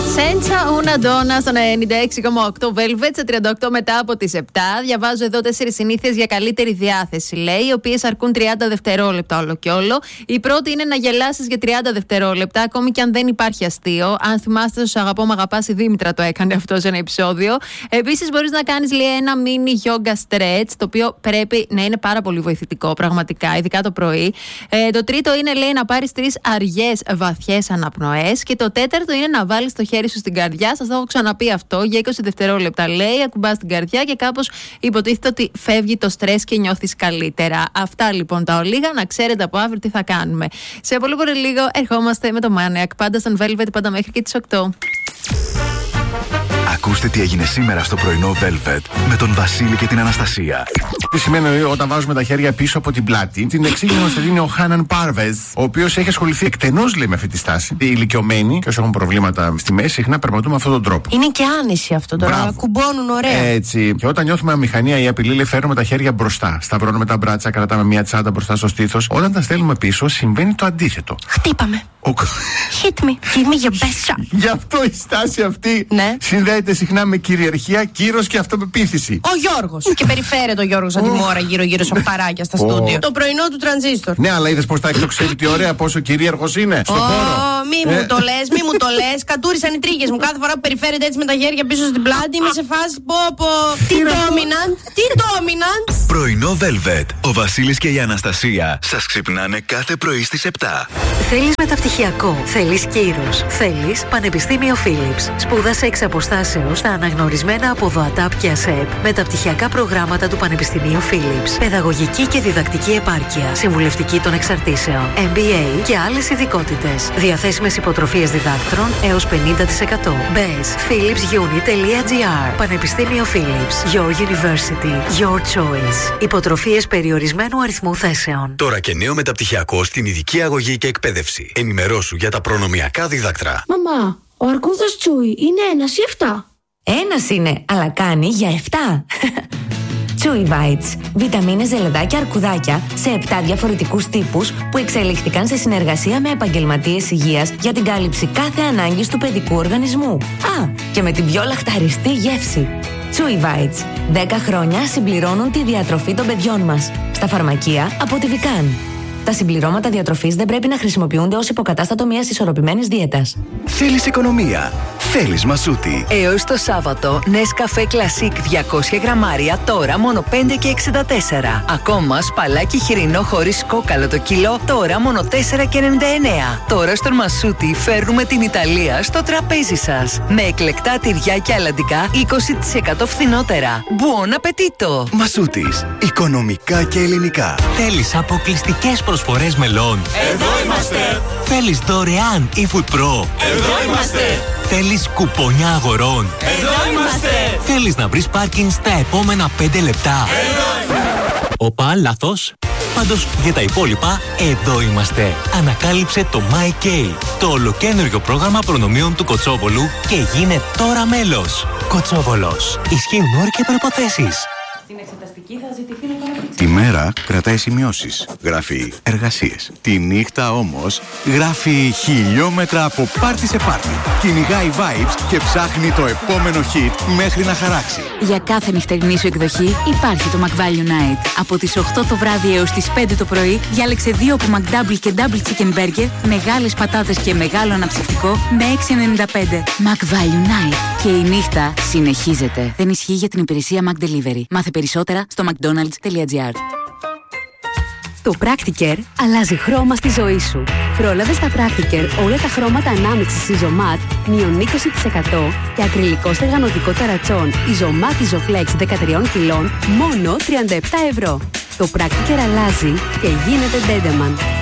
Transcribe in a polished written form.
Σέντσα Una Donna στον 96,8 Velvet σε 38 μετά από τις 7. Διαβάζω εδώ 4 συνήθειες για καλύτερη διάθεση, λέει, οι οποίες αρκούν 30 δευτερόλεπτα όλο και όλο. Η πρώτη είναι να γελάσεις για 30 δευτερόλεπτα, ακόμη και αν δεν υπάρχει αστείο. Αν θυμάστε, στο Αγαπώ Μ' Αγαπάς, η Δήμητρα το έκανε αυτό σε ένα επεισόδιο. Επίσης, μπορείς να κάνεις, λέει, ένα mini yoga stretch, το οποίο πρέπει να είναι πάρα πολύ βοηθητικό, πραγματικά, ειδικά το πρωί. Το τρίτο είναι, λέει, να πάρεις 3 αργές βαθιές αναπνοές. Και το τέταρτο είναι να βάλεις το χέρι σου στην καρδιά. Σας το έχω ξαναπεί αυτό. Για 20 δευτερόλεπτα, λέει, ακουμπάς την καρδιά και κάπως υποτίθεται ότι φεύγει το στρες και νιώθεις καλύτερα. Αυτά λοιπόν τα ολίγα. Να ξέρετε από αύριο τι θα κάνουμε. Σε πολύ πολύ λίγο ερχόμαστε με το Maniac. Πάντα στον Velvet, πάντα μέχρι και τις 8. Ακούστε τι έγινε σήμερα στο πρωινό Velvet με τον Βασίλη και την Αναστασία. Τι σημαίνει όταν βάζουμε τα χέρια πίσω από την πλάτη. Την εξήγηση μας δίνει ο Χάναν Πάρβεζ, ο οποίος έχει ασχοληθεί εκτενώς, λέει, με αυτή τη στάση. Οι ηλικιωμένοι και όσοι έχουν προβλήματα στη μέση, συχνά περπατούν με αυτόν τον τρόπο. Είναι και άνεση αυτό τώρα. Μπράβο. Κουμπώνουν ωραία. Έτσι. Και όταν νιώθουμε αμηχανία ή απειλή, λέει, φέρνουμε τα χέρια μπροστά. Σταυρώνουμε τα μπράτσα, κρατάμε μια τσάντα μπροστά στο στήθος. Όταν τα στέλνουμε πίσω, συμβαίνει το αντίθετο. Χτύπαμε. Hit me. Give me your best shot. Γι' αυτό η στάση αυτή συνδέεται συχνά με κυριαρχία, κύρος και αυτοπεποίθηση. Ο Γιώργος. Και περιφέρεται ο Γιώργος σαν τη μόρα γύρω-γύρω σε αυταράκια στα στούντιο. Το πρωινό του τρανζίστορ. Ναι, αλλά είδες πως τα εκτοξεύει, τι ωραία, πόσο κυρίαρχος είναι στο χώρο. Μη μου το λες. Κατούρισαν οι τρίχες μου. Κάθε φορά που περιφέρεται έτσι με τα χέρια πίσω στην πλάτη, είμαι σε φάση πω. Τι dominant. Πρωινό Velvet. Ο Βασίλης και η Αναστασία σας ξυπνάνε κάθε πρωί στις 7. Θέλεις μεταπτυχιακό, θέλεις κύρος, θέλεις Πανεπιστήμιο Philips. Σπούδασε εξ αποστάσεως στα αναγνωρισμένα από ΔΟΑΤΑΠ και ΑΣΕΠ μεταπτυχιακά προγράμματα του Πανεπιστημίου Philips. Παιδαγωγική και διδακτική επάρκεια, συμβουλευτική των εξαρτήσεων, MBA και άλλες ειδικότητες. Διαθέσιμες υποτροφίες διδάκτρων έως 50%. Μπες philipsuni.gr. Πανεπιστήμιο Philips. Your University. Your choice. Υποτροφίες περιορισμένου αριθμού θέσεων. Τώρα και νέο μεταπτυχιακό στην ειδική αγωγή και εκπαίδευση. Ενημερώσου για τα προνομιακά δίδακτρα. Μαμά, ο αρκούδας Τσούι είναι 1 ή 7? 1 είναι, αλλά κάνει για 7. Chewy Bites. Βιταμίνες, ζελεδάκια, αρκουδάκια σε 7 διαφορετικούς τύπους που εξελίχθηκαν σε συνεργασία με επαγγελματίες υγείας για την κάλυψη κάθε ανάγκης του παιδικού οργανισμού. Και με την πιο λαχταριστή γεύση. Chewy Bites. 10 χρόνια συμπληρώνουν τη διατροφή των παιδιών μας. Στα φαρμακεία από τη Vican. Τα συμπληρώματα διατροφής δεν πρέπει να χρησιμοποιούνται ως υποκατάστατο μιας ισορροπημένης δίαιτας. Θέλεις οικονομία. Θέλεις Μασούτη. Έως το Σάββατο, Nescafé Classic 200 γραμμάρια τώρα μόνο 5,64. Ακόμα σπαλάκι χοιρινό χωρίς κόκαλο το κιλό τώρα μόνο 4,99. Τώρα στον Μασούτη φέρνουμε την Ιταλία στο τραπέζι σας. Με εκλεκτά τυριά και αλαντικά 20% φθηνότερα. Buon appetito! Μασούτης. Οικονομικά και ελληνικά. Θέλεις αποκλειστικές προσφορές μελών? Εδώ είμαστε! Θέλεις δωρεάν eFood Pro? Εδώ είμαστε! Θέλεις κουπόνια αγορών? Εδώ είμαστε! Θέλεις να βρεις πάρκινγκ στα επόμενα 5 λεπτά? Εδώ είμαστε! Οπα, λάθος. Πάντως για τα υπόλοιπα, εδώ είμαστε. Ανακάλυψε το MyK, το ολοκαίνουργιο πρόγραμμα προνομίων του Κοτσόβολου και γίνε τώρα μέλος. Κοτσόβολος. Ισχύουν όροι και προϋποθέσεις. Στην εξεταστική θα ζητηθεί να πάρει. Τη μέρα κρατάει σημειώσεις. Γράφει εργασίες. Τη νύχτα όμως γράφει χιλιόμετρα από πάρτι σε πάρτι. Κυνηγάει vibes και ψάχνει το επόμενο hit μέχρι να χαράξει. Για κάθε νυχτερινή σου εκδοχή υπάρχει το McValue Night. Από τις 8 το βράδυ έως τις 5 το πρωί διάλεξε 2 από McDouble και Double Chicken Burger, μεγάλες πατάτες και μεγάλο αναψυκτικό με 6,95. McValue Night. Και η νύχτα συνεχίζεται. Δεν ισχύει για την υπηρεσία McDelivery. Μάθε περισσότερα στο mcdonalds.gr. Το Practicare αλλάζει χρώμα στη ζωή σου. Πρόλαβε στα Practicare όλα τα χρώματα ανάμειξης Isomat μείον 20% και ακριλικό στεγανωτικό ταρατσόν Isomat Isoflex 13 κιλών μόνο 37 ευρώ. Το Practicare αλλάζει και γίνεται Dendeman.